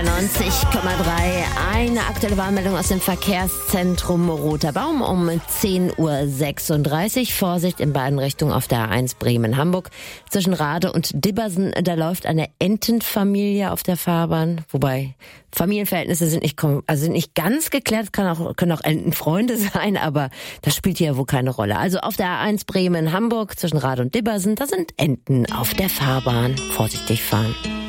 90,3. Eine aktuelle Warnmeldung aus dem Verkehrszentrum Roter Baum um 10:36 Uhr. Vorsicht in beiden Richtungen auf der A1 Bremen-Hamburg. Zwischen Rade und Dibbersen, da läuft eine Entenfamilie auf der Fahrbahn. Wobei Familienverhältnisse sind nicht ganz geklärt, können auch Entenfreunde sein, aber das spielt hier wohl keine Rolle. Also auf der A1 Bremen-Hamburg zwischen Rade und Dibbersen, da sind Enten auf der Fahrbahn. Vorsichtig fahren.